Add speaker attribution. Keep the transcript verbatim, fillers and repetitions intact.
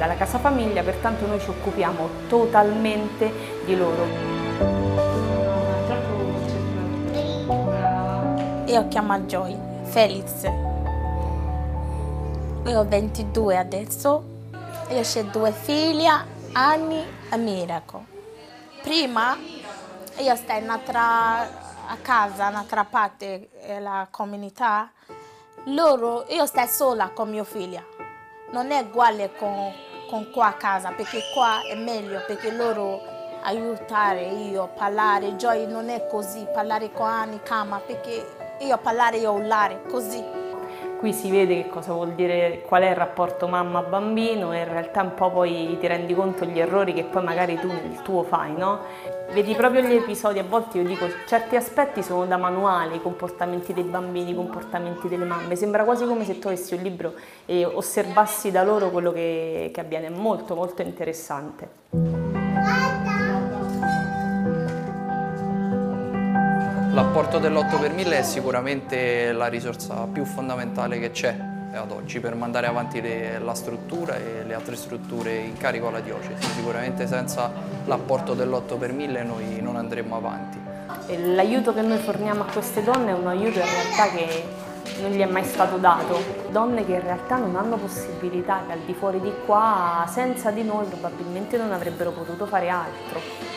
Speaker 1: dalla casa famiglia, pertanto noi ci occupiamo totalmente di loro.
Speaker 2: Io chiamo Joy, Felix. Io ho ventidue adesso. Io ho due figlie, Annie e Miracle. Prima io stavo in un'altra a casa, in un'altra parte della comunità. Loro, io sto sola con mia figlia. Non è uguale con, con qua a casa, perché qua è meglio, perché loro aiutare io, parlare. Joy non è così, parlare con Annie, cama, perché io parlare, io urlare, così.
Speaker 1: Qui si vede che cosa vuol dire, qual è il rapporto mamma-bambino e in realtà un po' poi ti rendi conto gli errori che poi magari tu nel tuo fai, no? Vedi proprio gli episodi, a volte io dico certi aspetti sono da manuale, i comportamenti dei bambini, i comportamenti delle mamme, sembra quasi come se tu avessi un libro e osservassi da loro quello che, che avviene, è molto molto interessante.
Speaker 3: L'apporto dell'otto per mille è sicuramente la risorsa più fondamentale che c'è ad oggi per mandare avanti le, la struttura e le altre strutture in carico alla diocesi. Sicuramente senza l'apporto dell'otto per mille noi non andremo avanti.
Speaker 1: L'aiuto che noi forniamo a queste donne è un aiuto in realtà che non gli è mai stato dato. Donne che in realtà non hanno possibilità, che al di fuori di qua senza di noi probabilmente non avrebbero potuto fare altro.